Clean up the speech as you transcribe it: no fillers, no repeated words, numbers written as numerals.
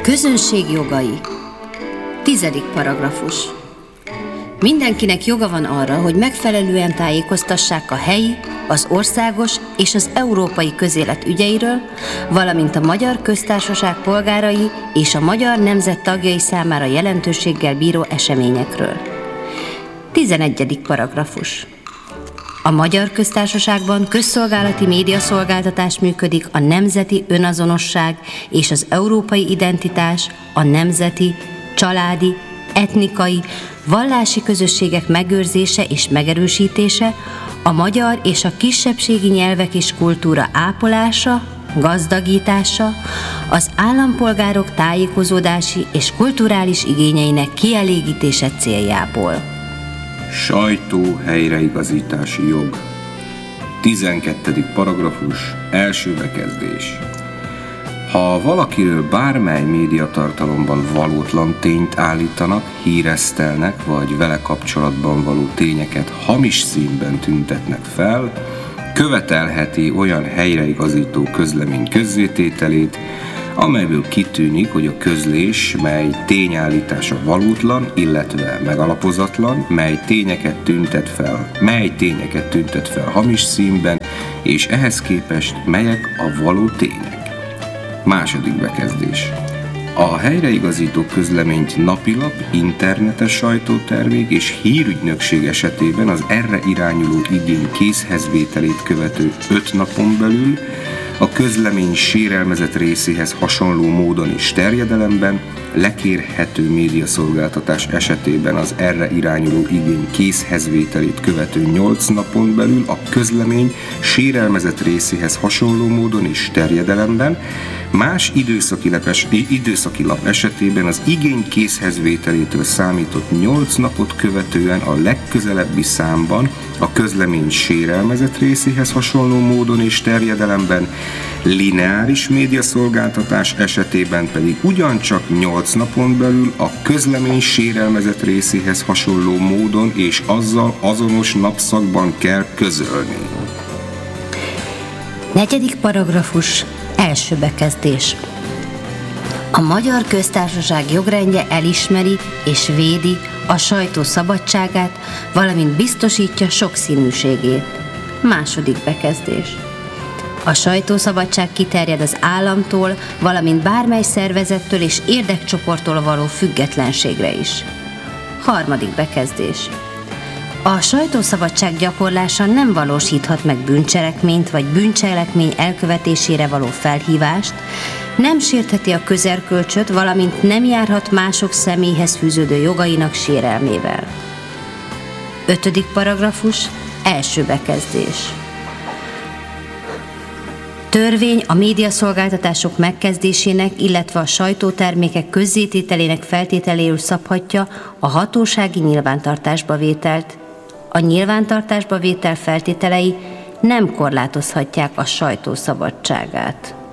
Közönség jogai. 10. paragrafus. Mindenkinek joga van arra, hogy megfelelően tájékoztassák a helyi, az országos és az európai közélet ügyeiről, valamint a Magyar Köztársaság polgárai és a magyar nemzet tagjai számára jelentőséggel bíró eseményekről. 11. paragrafus. A Magyar Köztársaságban közszolgálati médiaszolgáltatás működik a nemzeti önazonosság és az európai identitás, a nemzeti, családi, etnikai, vallási közösségek megőrzése és megerősítése, a magyar és a kisebbségi nyelvek és kultúra ápolása, gazdagítása, az állampolgárok tájékozódási és kulturális igényeinek kielégítése céljából. Sajtó helyreigazítási jog. 12. paragrafus. Első bekezdés. Ha valakiről bármely médiatartalomban valótlan tényt állítanak, híresztelnek, vagy vele kapcsolatban való tényeket hamis színben tüntetnek fel, követelheti olyan helyreigazító közlemény közzétételét, amelyből kitűnik, hogy a közlés, mely tényállítása valótlan, illetve megalapozatlan, mely tényeket tüntet fel hamis színben, és ehhez képest melyek a való tények. Második bekezdés. A helyreigazító közleményt napilap, internetes sajtótermék és hírügynökség esetében az erre irányuló igény készhezvételét követő 5 napon belül a közlemény sérelmezett részéhez hasonló módon és terjedelemben, lekérhető médiaszolgáltatás esetében az erre irányuló igény készhezvételét követő 8 napon belül a közlemény sérelmezett részéhez hasonló módon és terjedelemben, más időszaki lap esetében az igény készhezvételétől számított 8 napot követően a legközelebbi számban a közlemény sérelmezett részéhez hasonló módon és terjedelemben, lineáris médiaszolgáltatás esetében pedig ugyancsak 8 napon belül a közlemény sérelmezett részéhez hasonló módon és azzal azonos napszakban kell közölni. 4. paragrafus. Első bekezdés. A Magyar Köztársaság jogrendje elismeri és védi a sajtó szabadságát, valamint biztosítja sokszínűségét. Második bekezdés. A sajtószabadság kiterjed az államtól, valamint bármely szervezettől és érdekcsoporttól való függetlenségre is. Harmadik bekezdés. A sajtószabadság gyakorlása nem valósíthat meg bűncselekményt vagy bűncselekmény elkövetésére való felhívást, nem sértheti a közerkölcsöt, valamint nem járhat mások személyhez fűződő jogainak sérelmével. 5. paragrafus. Első bekezdés. Törvény a médiaszolgáltatások megkezdésének, illetve a sajtótermékek közzétételének feltételéül szabhatja a hatósági nyilvántartásba vételt. A nyilvántartásba vétel feltételei nem korlátozhatják a sajtó szabadságát.